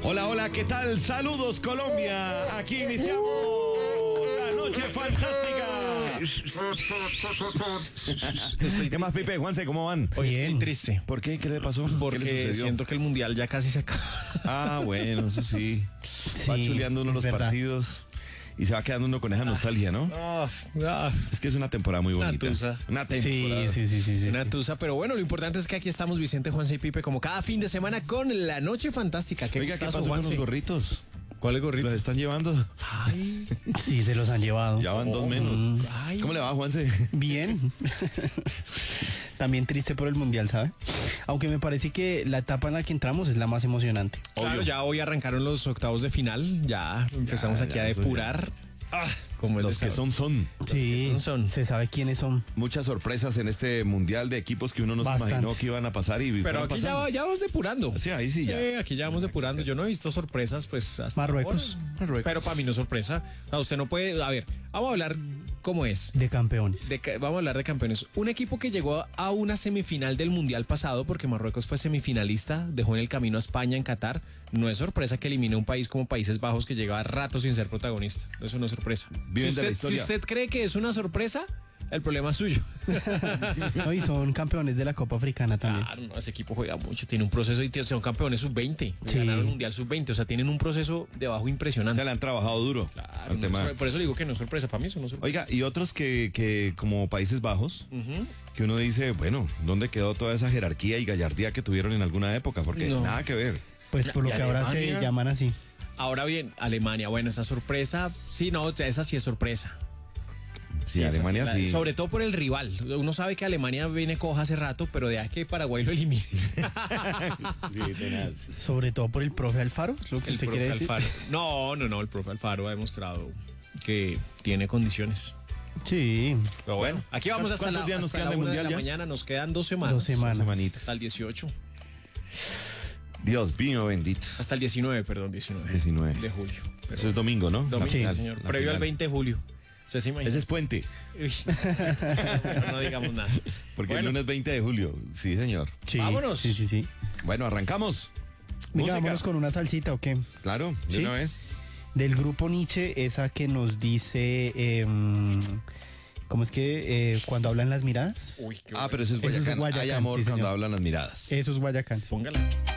Hola, hola, ¿qué tal? Saludos, Colombia. Aquí iniciamos la noche fantástica. ¿Qué más, Pipe? Juanse, ¿cómo van? Hoy estoy triste. ¿Por qué? ¿Qué le pasó? Porque ¿Qué le sucedió? siento que el mundial ya casi se acaba. Ah, bueno, eso sí. Va chuleando uno los partidos y se va quedando uno con esa nostalgia, ¿no? Es que es una temporada muy bonita. Una temporada. Sí. Una tusa, pero bueno, lo importante es que aquí estamos Vicente, Juanse y Pipe como cada fin de semana con la noche fantástica. Oiga, ¿qué pasó con los gorritos? ¿Cuáles gorritos? ¿Los están llevando? Ay, Sí, se los han llevado. Ya van dos menos. ay. ¿Cómo le va, Juanse? Bien. También triste por el mundial, ¿sabe? Aunque me parece que la etapa en la que entramos es la más emocionante. Claro, Obvio. ya hoy arrancaron los octavos de final. Ya empezamos aquí a eso depurar. Como Los que son. Sí, son. se sabe quiénes son. Muchas sorpresas en este mundial de equipos que uno no se Bastantes. imaginó que iban a pasar y Pero fueron aquí pasando. ya vamos depurando. Sí, ahí sí ya. Sí, aquí ya vamos depurando. Yo no he visto sorpresas, pues hasta Marruecos. ahora. Pero para mí no es sorpresa. O sea, usted no puede. A ver, vamos a hablar cómo es. De campeones. Vamos a hablar de campeones. Un equipo que llegó a una semifinal del mundial pasado, porque Marruecos fue semifinalista, dejó en el camino a España en Qatar. No es sorpresa que elimine un país como Países Bajos que lleva rato sin ser protagonista. Eso no es sorpresa. Viven de la historia. Si usted cree que es una sorpresa, el problema es suyo. No, y son campeones de la Copa Africana también. Claro, no, ese equipo juega mucho, tiene un proceso y son campeones sub-20. Sí. Ganaron el mundial sub-20, o sea, tienen un proceso de abajo Ya impresionante. le han trabajado duro Claro, al no tema. es- por eso le digo que no es sorpresa, para mí eso no es sorpresa. Oiga, y otros que como Países Bajos, que uno dice, bueno, ¿dónde quedó toda esa jerarquía y gallardía que tuvieron en alguna época? Porque No. nada que ver. Pues por lo ¿Y que ahora Alemania? se llaman así. Ahora bien, Alemania, bueno, esa sorpresa, sí, no, esa sí es sorpresa. Sí, esa Alemania la- sí. Sobre todo por el rival. Uno sabe que Alemania viene coja hace rato, pero de ahí que Paraguay lo elimine. Sí, tenaz. Sobre todo por el profe Alfaro, es lo que El usted profe quiere decir. Alfaro. No, el profe Alfaro ha demostrado que tiene condiciones. Sí, Pero bueno, aquí vamos hasta ¿Cuántos la, días nos hasta quedan la de 1 de mundial la ya? mañana. Nos quedan 2 semanas. 2 semanas. semanitas. Hasta el 18. Dios mío bendito. Hhasta el 19, perdón, 19. 19. De julio. Pero- Eso es domingo, ¿no? domingo, La final, señor. la Previo al final. 20 de julio. ¿Usted se imagina? Ese es puente, Uy, no digamos nada. porque el Bueno, lunes 20 de julio. Sí, señor. sí. Vámonos. Sí. Bueno, arrancamos. Venga, Música. vámonos con una salsita, ¿o qué? Claro, de Sí. una vez. Del grupo Nietzsche, esa que nos dice... ¿cómo es que cuando hablan las miradas? Uy, qué Ah, pero eso es Eso es Guayacán. Hay Guayacán, amor sí, cuando señor. hablan las miradas. Eso es Guayacán. Póngala.